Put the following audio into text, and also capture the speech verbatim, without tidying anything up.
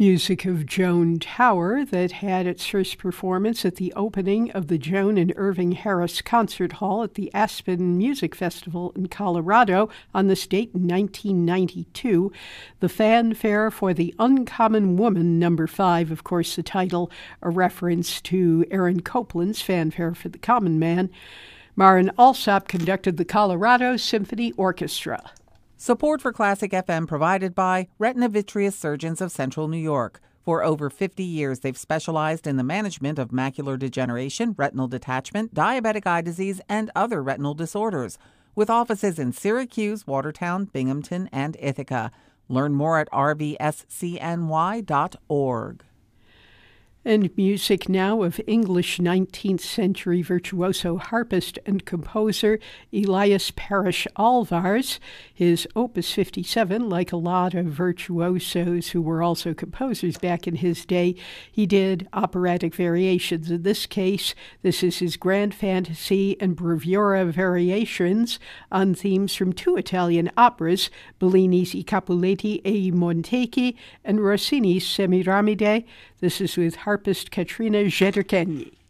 Music of Joan Tower that had its first performance at the opening of the Joan and Irving Harris Concert Hall at the Aspen Music Festival in Colorado on this date in nineteen ninety-two. The fanfare for The Uncommon Woman, number five, of course the title, a reference to Aaron Copland's Fanfare for the Common Man. Maren Alsop conducted the Colorado Symphony Orchestra. Support for Classic F M provided by Retina Vitreous Surgeons of Central New York. For over fifty years, they've specialized in the management of macular degeneration, retinal detachment, diabetic eye disease, and other retinal disorders. With offices in Syracuse, Watertown, Binghamton, and Ithaca. Learn more at r v s c n y dot org. And music now of English nineteenth century virtuoso harpist and composer Elias Parrish Alvars. His Opus fifty-seven, like a lot of virtuosos who were also composers back in his day, he did operatic variations. In this case, this is his Grand Fantasy and Bravura variations on themes from two Italian operas, Bellini's I Capuletti e i Montecchi and Rossini's Semiramide. This is with harpist Katrina Zederkenyi.